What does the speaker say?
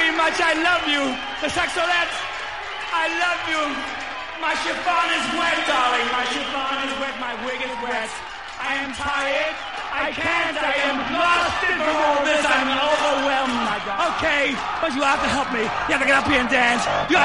very much. I love you. The saxolettes, I love you. My chiffon is wet, darling. My chiffon is wet. My wig is wet. I am tired. I can't. I am exhausted from all this. I'm overwhelmed, my God. Okay, but you have to help me. You have to get up here and dance. You